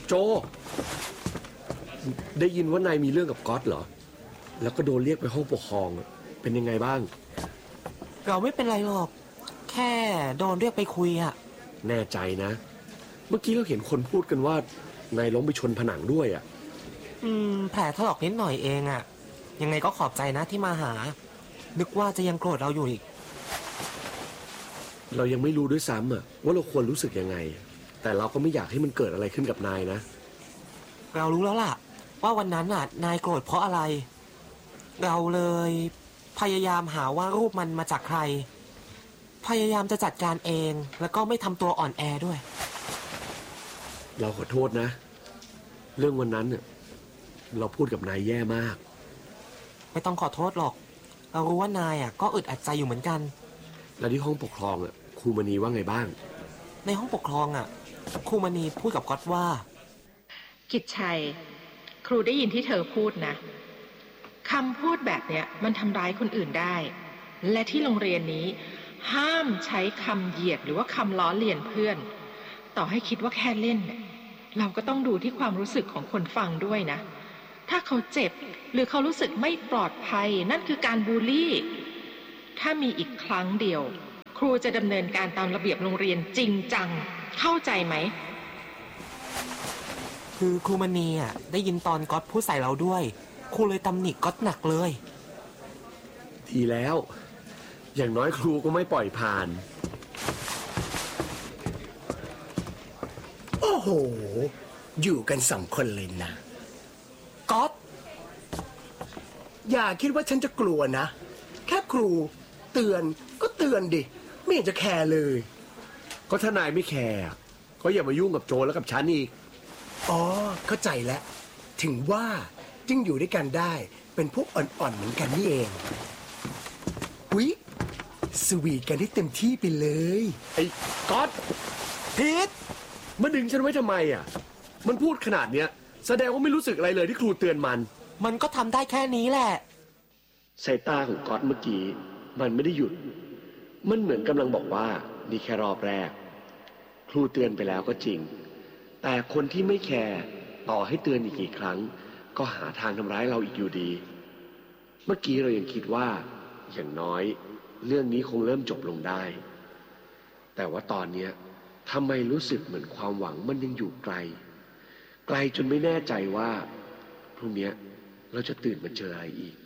โจได้ยินว่านายมีเรื่องกับก๊อตเหรอแล้วก็โดนเรียกไปห้องปกครองเป็นยังไงบ้างเราไม่เป็นไรหรอกแค่โดนเรียกไปคุยอะแน่ใจนะเมื่อกี้เราเห็นคนพูดกันว่านายล้มไปชนผนังด้วยอะแผลถลอกนิดหน่อยเองอะยังไงก็ขอบใจนะที่มาหานึกว่าจะยังโกรธเราอยู่อีกเรายังไม่รู้ด้วยซ้ำอะว่าเราควรรู้สึกยังไงแต่เราก็ไม่อยากให้มันเกิดอะไรขึ้นกับนายนะเรารู้แล้วล่ะว่าวันนั้นน่ะนายโกรธเพราะอะไรเราเลยพยายามหาว่ารูปมันมาจากใครพยายามจะจัดการเองแล้วก็ไม่ทำตัวอ่อนแอด้วยเราขอโทษนะเรื่องวันนั้นเนี่ยเราพูดกับนายแย่มากไม่ต้องขอโทษหรอกเรารู้ว่านายก็อึดอัดใจอยู่เหมือนกันแล้วที่ห้องปกครองครูมณีว่าไงบ้างในห้องปกครองครูมณีพูดกับก๊อตว่ากิจชัยครูได้ยินที่เธอพูดนะคำพูดแบบเนี้ยมันทำร้ายคนอื่นได้และที่โรงเรียนนี้ห้ามใช้คำเหยียดหรือว่าคำล้อเลียนเพื่อนต่อให้คิดว่าแค่เล่นเราก็ต้องดูที่ความรู้สึกของคนฟังด้วยนะถ้าเขาเจ็บหรือเขารู้สึกไม่ปลอดภัยนั่นคือการบูลลี่ถ้ามีอีกครั้งเดียวครูจะดำเนินการตามระเบียบโรงเรียนจริงจังเข้าใจไหมคือครูมณีได้ยินตอนก๊อตพูดใส่เราด้วยครูเลยตำหนิก๊อตหนักเลยดีแล้วอย่างน้อยครูก็ไม่ปล่อยผ่านโอ้โหอยู่กัน2 คนเลยนะก๊อตอย่าคิดว่าฉันจะกลัวนะแค่ครูเตือนก็เตือนดิไม่เห็นจะแคร์เลยก็ถ้านายไม่แคร์ก็อย่ามายุ่งกับโจแล้วกับฉันอีกอ๋อเข้าใจแล้วถึงว่าจึงอยู่ด้วยกันได้เป็นพวกอ่อนๆเหมือนกันนี่เองอุ๊ยสวีทกันให้เต็มที่ไปเลยไอ้ก๊อตพีทมาดึงฉันไว้ทำไมมันพูดขนาดเนี้ยแสดงว่าไม่รู้สึกอะไรเลยที่ครูเตือนมันก็ทำได้แค่นี้แหละสายตาของก๊อตเมื่อกี้มันไม่ได้หยุดมันเหมือนกำลังบอกว่านี่แค่รอบแรกครูเตือนไปแล้วก็จริงแต่คนที่ไม่แคร์ต่อให้เตือนอีกกี่ครั้งก็หาทางทำร้ายเราอีกอยู่ดีเมื่อกี้เรายังคิดว่าอย่างน้อยเรื่องนี้คงเริ่มจบลงได้แต่ว่าตอนนี้ทำไมรู้สึกเหมือนความหวังมันยังอยู่ไกลไกลจนไม่แน่ใจว่าพรุ่งนี้เราจะตื่นมาเจออะไรอีก